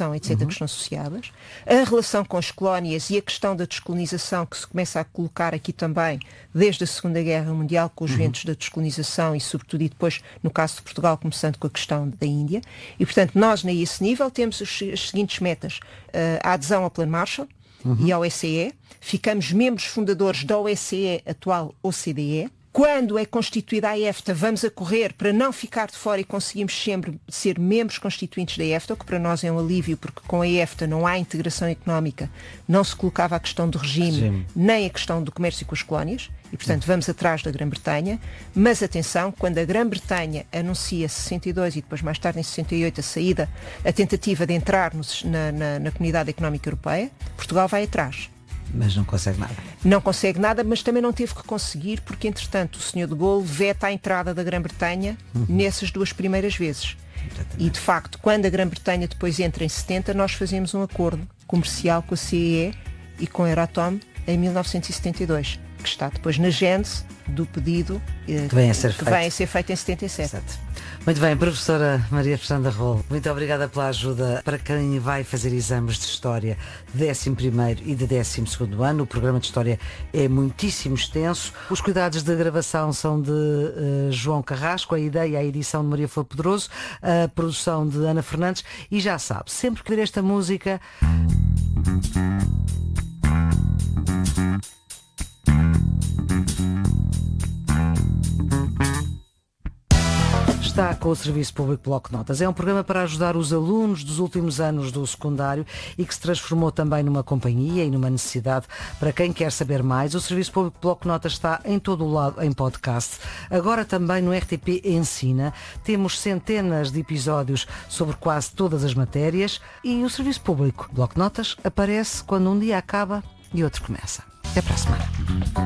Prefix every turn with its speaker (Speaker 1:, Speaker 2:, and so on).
Speaker 1: imigração, etc., que estão associadas, a relação com as colónias e a questão da descolonização que se começa a colocar aqui também desde a Segunda Guerra Mundial, com os ventos da descolonização e, sobretudo, e depois, no caso de Portugal, começando com a questão da Índia. E, portanto, nós, nesse nível, temos as seguintes metas. A adesão ao Plano Marshall e ao OSCE. Ficamos membros fundadores da OSCE, atual OCDE. Quando é constituída a EFTA, vamos a correr para não ficar de fora e conseguimos sempre ser membros constituintes da EFTA, o que para nós é um alívio, porque com a EFTA não há integração económica, não se colocava a questão do regime, nem a questão do comércio com as colónias, e portanto vamos atrás da Grã-Bretanha, mas atenção, quando a Grã-Bretanha anuncia 62 e depois mais tarde em 68 a tentativa de entrar na Comunidade Económica Europeia, Portugal vai atrás.
Speaker 2: Mas não consegue nada.
Speaker 1: Não consegue nada, mas também não teve que conseguir, porque entretanto o Sr. de Gaulle veta a entrada da Grã-Bretanha nessas duas primeiras vezes. Exatamente. E de facto, quando a Grã-Bretanha depois entra em 70, nós fazemos um acordo comercial com a CEE e com a Euratom em 1972, que está depois na gênese do pedido que vem a ser feito em 77.
Speaker 2: Exato. Muito bem, professora Maria Fernanda Rolo, muito obrigada pela ajuda para quem vai fazer exames de História de 11º e de 12º ano. O programa de História é muitíssimo extenso. Os cuidados de gravação são de João Carrasco, a ideia e a edição de Maria Flor Pedroso, a produção de Ana Fernandes. E já sabe, sempre que ver esta música... Está com o Serviço Público Bloco de Notas. É um programa para ajudar os alunos dos últimos anos do secundário e que se transformou também numa companhia e numa necessidade para quem quer saber mais. O Serviço Público Bloco de Notas está em todo o lado em podcast. Agora também no RTP Ensina. Temos centenas de episódios sobre quase todas as matérias e o Serviço Público Bloco de Notas aparece quando um dia acaba e outro começa. Até para a semana.